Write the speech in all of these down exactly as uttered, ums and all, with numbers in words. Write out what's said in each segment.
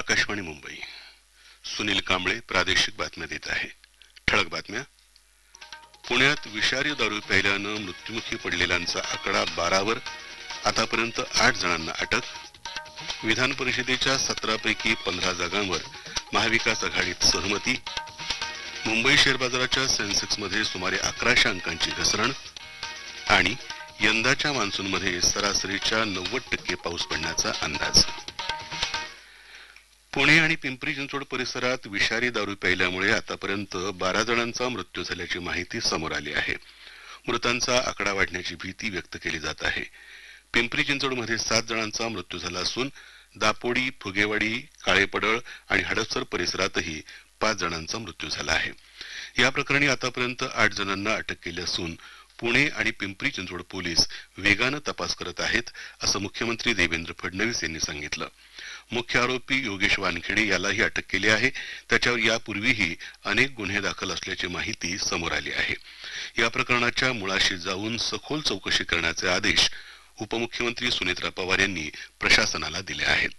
आकाशवाणी मुंबई. सुनील कांबळे प्रादेशिक बातम्या देत आहे. ठळक बातम्या. पुण्यात विषारी दारू प्यायल्यानं मृत्युमुखी पडलेल्यांचा आकडा बारावर. आतापर्यंत आठ जणांना अटक. विधान परिषदेच्या सतरा पैकी पंधरा जागांवर महाविकास आघाडीत सहमती. मुंबई शेअर बाजाराच्या सेन्सेक्समध्ये सुमारे अकराशे अंकांची घसरण. आणि यंदाच्या मान्सूनमध्ये सरासरीच्या नव्वद टक्के पाऊस पडण्याचा अंदाज. पुणे आणि पिंपरी चिंचवड परिसरात विषारी दारू प्यायल्यामुळे आतापर्यंत बारा जणांचा मृत्यू झाल्याची माहिती समोर आली आहे. मृतांचा आकडा वाढण्याची भीती व्यक्त केली जात आहे. पिंपरी चिंचवडमध्ये सात जणांचा मृत्यू झाला असून दापोडी, फुगेवाडी, काळेपडळ आणि हडपसर परिसरातही पाच जणांचा मृत्यू झाला आहे. या प्रकरणी आतापर्यंत आठ जणांना अटक केली असून पुणे आणि पिंपरी चिंचवड पोलीस वेगानं तपास करत आहेत, असं मुख्यमंत्री देवेंद्र फडणवीस यांनी सांगितलं. मुख्य आरोपी योगेश वानखेडे यालाही अटक केली आहे. त्याच्यावर यापूर्वीही अनेक गुन्हे दाखल असल्याची माहिती समोर आली आहे. या प्रकरणाच्या मुळाशी जाऊन सखोल चौकशी करण्याचे आदेश उपमुख्यमंत्री सुनेत्रा पवार यांनी प्रशासनाला दिले आहेत.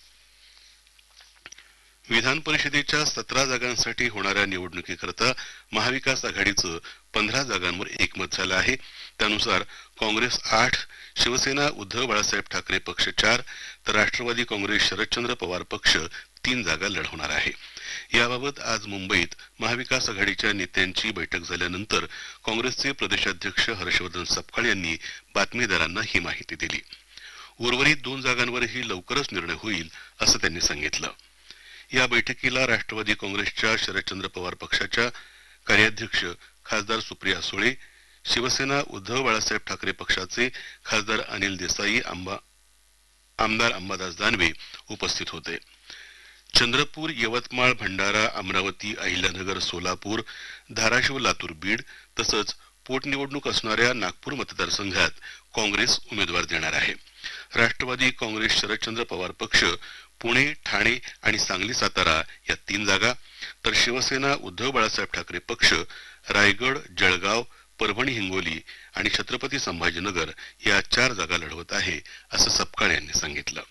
विधान परिषदेच्या सतरा जागांसाठी होणाऱ्या निवडणुकीकरता महाविकास आघाडीचं पंधरा जागांवर एकमत झालं आहे. त्यानुसार काँग्रेस आठ, शिवसेना उद्धव बाळासाहेब ठाकरे पक्ष चार, तर राष्ट्रवादी काँग्रेस शरदचंद्र पवार पक्ष तीन जागा लढवणार आहे. याबाबत आज मुंबईत महाविकास आघाडीच्या नेत्यांची बैठक झाल्यानंतर काँग्रेसचे प्रदेशाध्यक्ष हर्षवर्धन सपकाळ यांनी बातमीदारांना ही माहिती दिली. उर्वरित दोन जागांवरही लवकरच निर्णय होईल, असं त्यांनी सांगितलं. या बैठकीला राष्ट्रवादी काँग्रेसच्या शरदचंद्र पवार पक्षाच्या कार्याध्यक्ष खासदार सुप्रिया सुळे, शिवसेना उद्धव बाळासाहेब ठाकरे पक्षाचे खासदार अनिल देसाई, आंबा आमदार अंबादास दानवे उपस्थित होते. चंद्रपूर, यवतमाळ, भंडारा, अमरावती, अहिल्यानगर, सोलापूर, धाराशिव, लातूर, बीड तसंच पोटनिवडणूक असणाऱ्या नागपूर मतदारसंघात काँग्रेस उमेदवार देणार आहे. राष्ट्रवादी काँग्रेस शरदचंद्र पवार पक्ष पुणे, ठाणे आणि सांगली, सातारा या तीन जागा, तर शिवसेना उद्धव बाळासाहेब ठाकरे पक्ष रायगड, जळगाव, परभणी, हिंगोली आणि छत्रपती संभाजीनगर या चार जागा लढवत आहे, असं सपकाळ यांनी सांगितलं.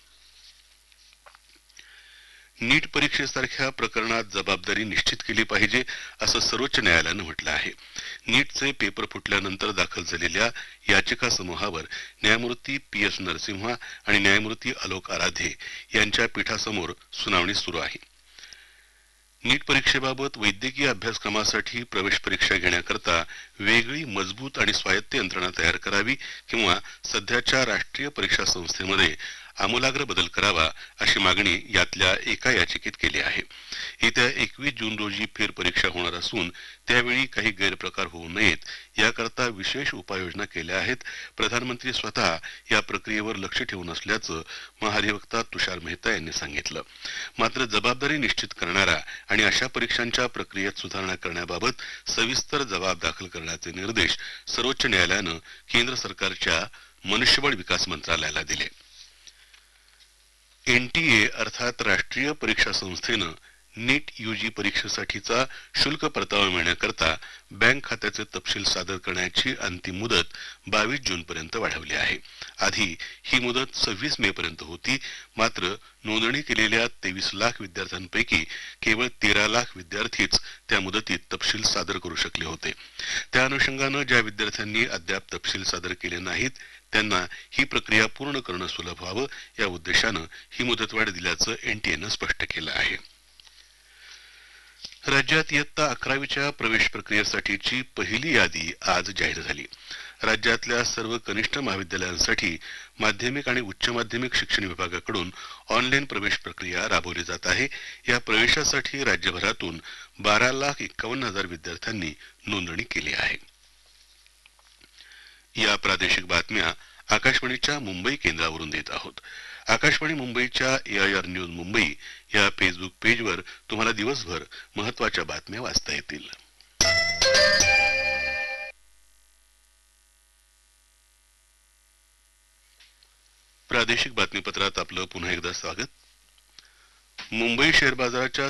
नीट परीक्षेसारख्या प्रकरणात जबाबदारी निश्चित केली पाहिजे, असं सर्वोच्च न्यायालयानं म्हटलं आहे. नीटचे पेपर फुटल्यानंतर दाखल झालेल्या याचिका समूहावर न्यायमूर्ती पी एस नरसिम्हा आणि न्यायमूर्ती आलोक आराधे यांच्या पीठासमोर सुनावणी सुरू आहे. नीट परीक्षेबाबत वैद्यकीय अभ्यासक्रमासाठी प्रवेश परीक्षा घेण्याकरता वेगळी मजबूत आणि स्वायत्त यंत्रणा तयार करावी किंवा सध्याच्या राष्ट्रीय परीक्षा संस्थेमध्ये आमूलाग्र बदल करावा, अशी मागणी यातल्या एका याचिकेत केली आहे. येत्या एकवीस जून रोजी फेरपरीक्षा होणार असून त्यावेळी काही गैरप्रकार होऊ नयेत याकरता विशेष उपाययोजना केल्या आहेत. प्रधानमंत्री स्वतः या प्रक्रियेवर लक्ष ठेवून असल्याचं महाधिवक्ता तुषार मेहता यांनी सांगितलं. मात्र जबाबदारी निश्चित करणारा आणि अशा परीक्षांच्या प्रक्रियेत सुधारणा करण्याबाबत सविस्तर जबाब दाखल करण्याचे निर्देश सर्वोच्च न्यायालयानं केंद्र सरकारच्या मनुष्यबळ विकास मंत्रालयाला दिले. एनटीए अर्थात राष्ट्रीय परीक्षा संस्थेनं नीट यूजी परीक्षेसाठीचा शुल्क परतावा मिळण्याकरता बँक खात्याचे तपशील सादर करण्याची अंतिम मुदत बावीस जून पर्यंत वाढवली आहे. आधी ही मुदत सव्वीस मे पर्यंत होती. मात्र नोंदणी केलेल्या तेवीस लाख विद्यार्थ्यांपैकी केवळ तेरा लाख विद्यार्थीच त्या मुदतीत तपशील सादर करू शकले होते. त्या अनुषंगानं ज्या विद्यार्थ्यांनी अद्याप तपशील सादर केले नाहीत त्यांना ही प्रक्रिया पूर्ण करणं सुलभ व्हावं या उद्देशानं ही मुदतवाढ दिल्याचं एनटीएनं स्पष्ट केलं आहे. राज्यात इयत्ता अकरावीच्या प्रवेश प्रक्रियेसाठीची पहिली यादी आज जाहीर झाली. राज्यातल्या सर्व कनिष्ठ महाविद्यालयांसाठी माध्यमिक आणि उच्च माध्यमिक शिक्षण विभागाकडून ऑनलाईन प्रवेश प्रक्रिया राबवली जात आहे. या प्रवेशासाठी राज्यभरातून बारा लाख एक्कावन्न हजार विद्यार्थ्यांनी नोंदणी केली आहे. या प्रादेशिक बातम्या आकाशवाणीच्या मुंबई केंद्रावरून देत आहोत. आकाशवाणी मुंबईच्या एआयआर न्यूज मुंबई या फेसबुक पेजवर तुम्हाला दिवसभर महत्त्वाच्या बातम्या वाचता येतील. प्रादेशिक बातमीपत्रात आपलं पुन्हा एकदा स्वागत. मुंबई शेअर बाजाराच्या